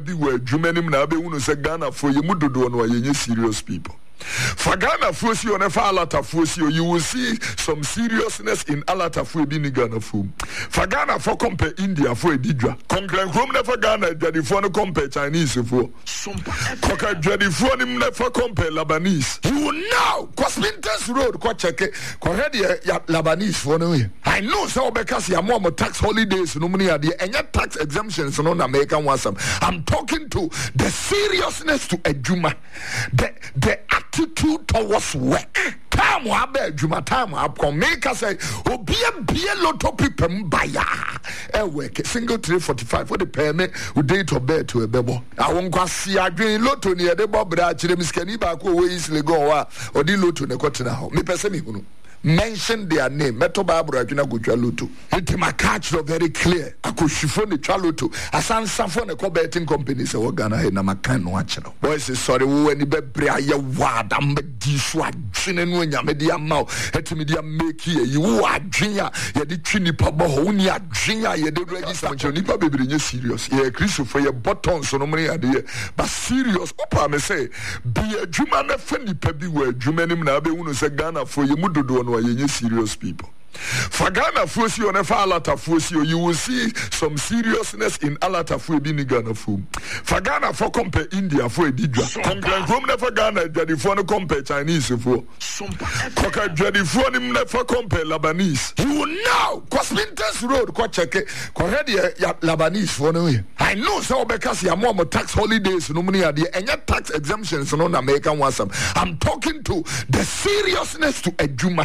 Be where Jumanim Nabe Uno Sagana for Yamudo no yenye serious people. Fagana Fusio on a Falata Fusio, you will see some seriousness in Alata Fu Binigana Fu. Fagana for compare India for a Didra. Conclan Chrome never Ghana, Jadi for no compare Chinese for. Coca Jadi for him never compare Labanese. You will now, Cosmintas Road, Quacheke, Corredia Labanese for no. I know so because you are more tax holidays, no money idea, and yet tax exemptions on American Wasam. I'm talking to the seriousness to a Juma. The attitude towards work. Time wa be adwuma time up make us say obi a lotto people buyer work single 345 for the payment with date of birth to a bebo I won kwasi adwen lotto ne de bobra kire miskani ba ko we isle go wa odi lotto ne kwotena ho me pese me hunu mention their name meto Bible adwena godwa lotto it my catch very clear akoshifo ne twa lotto asansa for ne ko betting company se wo Ghana he na makan no akero boys sorry wo ani bebre aye wada mbedi so adwene no nyame dia maw etimi dia make ye wo adwen a ye de twini pabo ho ni adwen a ye de register nipa bebre nye serious ye Christopher ye buttons no mre ade but serious opa me say be adwuma na fa nipa bi wo adwuma nim na be unu se Ghana for ye mudodo no yenye serious people. Fagana Fusio on a Falata Fusio, you will see some seriousness in Alata Fu Binigana Fu. Fagana for compare India for a Didra. Conclan Chrome never Ghana, Jadi for no compare Chinese for. Coca Jadi for him never compare Labanese. You will now, Cosmintas Road, Quacheke, Corredia Labanese for no. I know so because you are more tax holidays, no money idea, and yet tax exemptions on American Wasam. I'm talking to the seriousness to a Juma.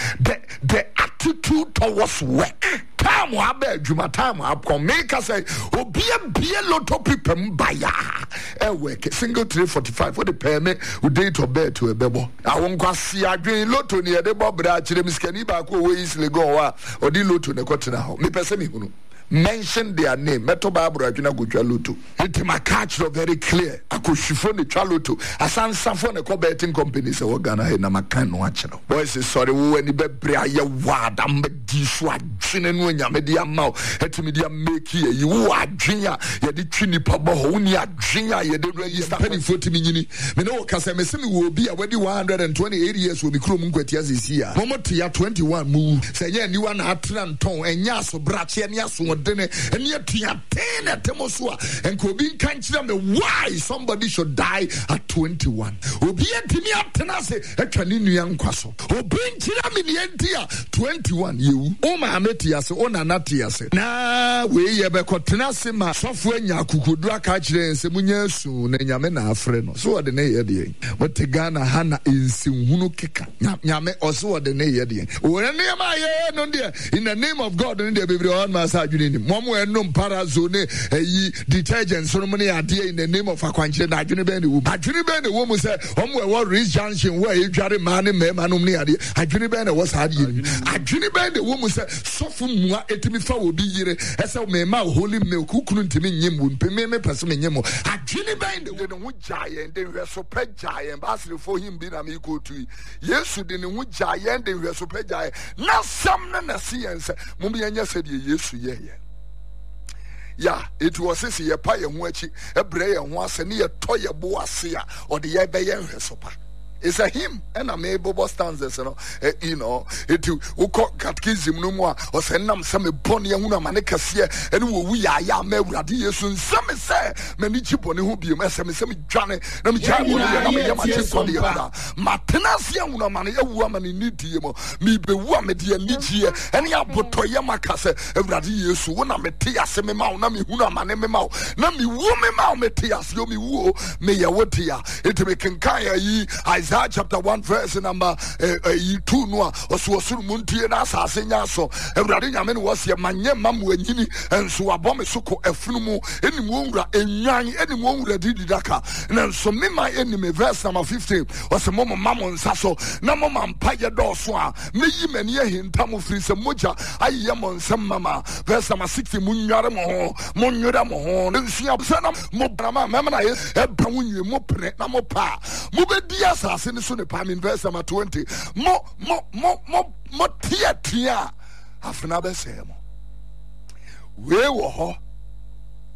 The attitude towards work. Time wa be adwuma time up make us say obi a lotto people buyer work single 345 for the payment with date of birth to a bebo I won kwasi adwen lotto ne de bobra kire miskani ba ko we isle go wa odi lotto ne kwotena ho me pese me hunu mention their name meto Bible adwena godwa lotto it my catch very clear akoshifo ne twa lotto asansa for ne ko betting company se wo Ghana he na makan no akero boys sorry wo ani bebre aye wada mbedi so adwene no nyame dia maw etimi dia make ye wo adwen a ye de twini pabo ho ni adwen a ye de register penny 40 nyini me no ka se me se me wo bi a wedi 128 years wo mi krom nkwati asisi a momote ya 21 mu se ye ni wa na atranton enya so brache ne aso dene and yet tina temosoa and could be cancer me why somebody should die at 21 obi antimi atena se atwane nuan kwaso obi nkyira me ne entia 21 you o ma ameti ase o na nati ase na we ye be kotena se ma sofo anya akukodu aka kire nse munya su na nyame na afre no so de ne ye de what Ghana hana ensinhunu keka nyame oso de ne ye de o ne ma ye no de in the name of God in the baby on ma sa Momo enum parazone detergent so many idea in the name of akwanche na adwene be ne wo adwene be ne wo mu se omo e wo Rich Junction where e dware ma ne mema no ne ade adwene be ne wo sa ade adwene be ne wo mu se sofu mua etimi fa obi yire ese mema holy milk kunu ntimi nyem wo mpeme me pese me nyem adwene be ne wo jaye de hweso pe jaye basre for him bi na me ko tu Yesu de ne wo jaye de hweso pe jaye na sam na science mo bi anya se de Yesu ye yeah, it was this year pay and watch a bray and once a near toya boasia or the Yabayan Resopa. It's a hymn and a maybe stanzas, you know, it will call catechism no more or send them some bonny and una manecasia and we are ya me radiation. Some say, many chip on who be a mess and some Johnny, and Martinasia, una man, a woman in Nitimo, me be woman, dear Nigia, and ya botoyama cassa, and radiation, one metia semimau, nami una manemau, nami woman mau metias, yomi woo, me ya wotia, it make kaya ye, Isaiah chapter 1 verse number 2 no osuru muntie na asase nya so ewurade nyame ne wose manye mamu anyini enso abome soko efunumu enim wonwura enwan enim wonwura dididaka na nso mema enim verse number 15 wose momo mamo nsaso na momo ampaye doso a meyi mani ahintam firi se moja aye mo nsem mama verse number 60 munware mo ho monwura mo ho nsia na mo brama mema na e ba wunwe mo pre na mo pa mo bedi asase ni so ne pa in verse number 20 mo tia afna be se mo we wo ho